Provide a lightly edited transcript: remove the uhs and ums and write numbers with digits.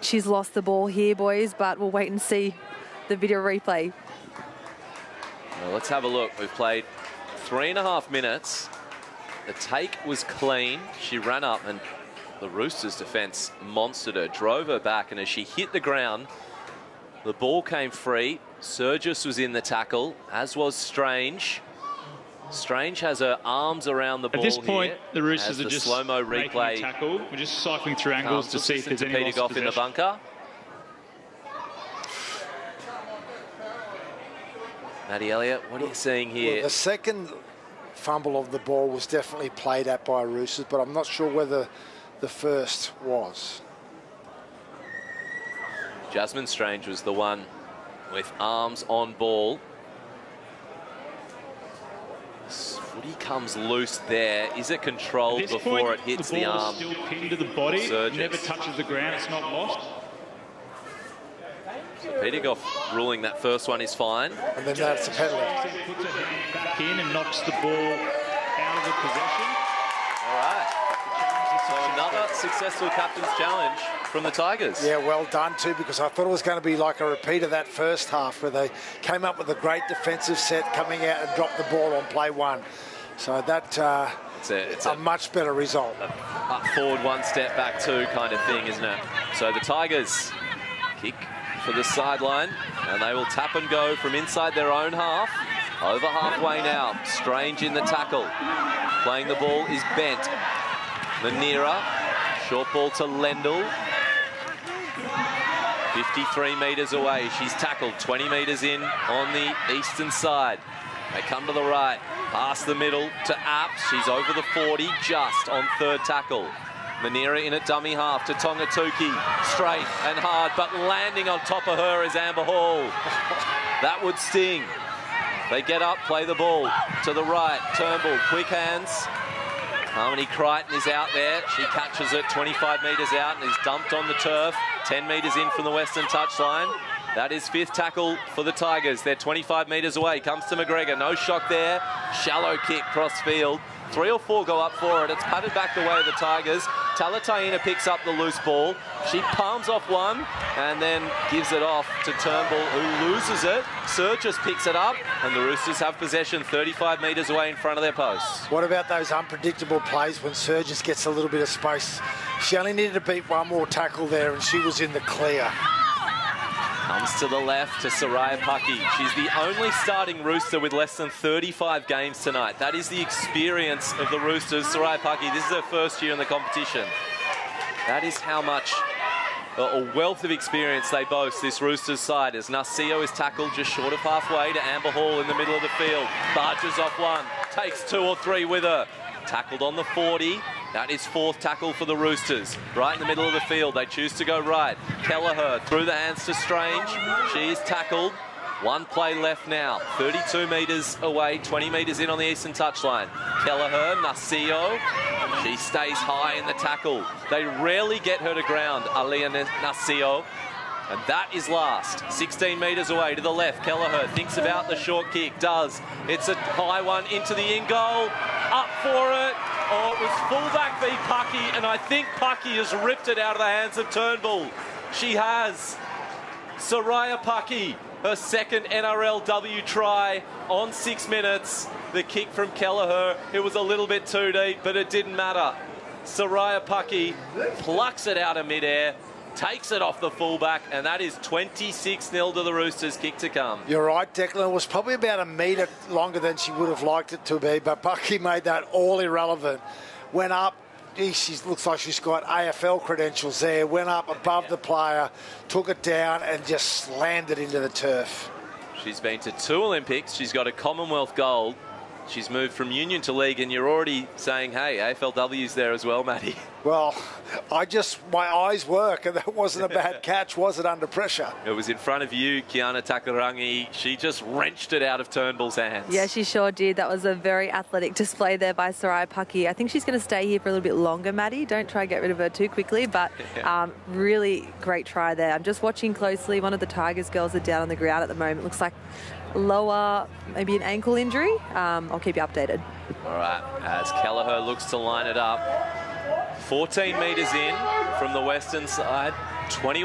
she's lost the ball here, boys, but we'll wait and see the video replay. Well, let's have a look. We've played 3.5 minutes. The take was clean. She ran up and the Roosters' defence monstered her, drove her back, and as she hit the ground, the ball came free. Surgis was in the tackle, as was Strange. Strange has her arms around the ball. At this point, here, the Roosters are just slow-mo replay. Tackle. We're just cycling through angles to see if there's any Peter loss Goff in the bunker. Matty Elliott, what are you seeing here? Well, the second fumble of the ball was definitely played at by Roosters, but I'm not sure whether the first was. Jasmine Strange was the one with arms on ball. This footy comes loose there. Is it controlled before it hits the arm? Still pinned to the body, Surges. never touches the ground, it's not lost. So Peter Goff ruling that first one is fine. And then that's a penalty. Puts her hand back in and knocks the ball out of the possession. All right. So another successful captain's challenge from the Tigers. Yeah, well done too, because I thought it was going to be like a repeat of that first half where they came up with a great defensive set, coming out and dropped the ball on play one. So that it's a much better result. Up forward, one step back two kind of thing, isn't it? So the Tigers kick for the sideline, and they will tap and go from inside their own half. Over halfway now. Strange in the tackle. Playing the ball is Bent. Manira, short ball to Lendl. 53 metres away. She's tackled 20 metres in on the eastern side. They come to the right, past the middle to Apps. She's over the 40, just on third tackle. Manira in at dummy half to Tongatuki. Straight and hard, but landing on top of her is Amber Hall. That would sting. They get up, play the ball to the right. Turnbull, quick hands. Harmony Crichton is out there. She catches it 25 metres out and is dumped on the turf. 10 metres in from the western touchline. That is fifth tackle for the Tigers. They're 25 metres away. Comes to McGregor. No shock there. Shallow kick cross field. 3 or 4 go up for it. It's patted back the way of the Tigers. Talataina picks up the loose ball. She palms off one and then gives it off to Turnbull, who loses it. Surgis picks it up, and the Roosters have possession 35 metres away in front of their posts. What about those unpredictable plays when Surgis gets a little bit of space? She only needed to beat one more tackle there, and she was in the clear. Comes to the left to Soraya Paki. She's the only starting Rooster with less than 35 games tonight. That is the experience of the Roosters. Soraya Paki, this is her first year in the competition. That is how much a wealth of experience they boast, this Roosters side, as Narcio is tackled just short of halfway to Amber Hall in the middle of the field. Barges off one, takes 2 or 3 with her. Tackled on the 40. That is fourth tackle for the Roosters. Right in the middle of the field. They choose to go right. Kelleher through the hands to Strange. She is tackled. One play left now. 32 metres away, 20 metres in on the eastern touchline. Kelleher, Narcio. She stays high in the tackle. They rarely get her to ground, Aliyah Narcio. And that is last. 16 metres away to the left. Kelleher thinks about the short kick. Does. It's a high one into the in goal. Up for it. Oh, it was fullback v Pucky, and I think Pucky has ripped it out of the hands of Turnbull. She has. Soraya Pucky, her second NRLW try on 6 minutes. The kick from Kelleher, it was a little bit too deep, but it didn't matter. Soraya Pucky plucks it out of midair, takes it off the fullback, and that is 26-0 to the Roosters. Kick to come. You're right, Declan. It was probably about a metre longer than she would have liked it to be, but Bucky made that all irrelevant. Went up. She looks like she's got AFL credentials there. Went up above the player, took it down, and just slammed it into the turf. She's been to 2 Olympics. She's got a Commonwealth gold. She's moved from union to league, and you're already saying, hey, AFLW's there as well, Matty. Well, my eyes work, and that wasn't a bad catch, was it, under pressure? It was in front of you, Kiana Takarangi. She just wrenched it out of Turnbull's hands. Yeah, she sure did. That was a very athletic display there by Soraya Pucky. I think she's going to stay here for a little bit longer, Maddie. Don't try to get rid of her too quickly, but really great try there. I'm just watching closely. One of the Tigers girls are down on the ground at the moment. Looks like lower, maybe an ankle injury. I'll keep you updated. All right, as Kelleher looks to line it up. 14 metres in from the western side. 20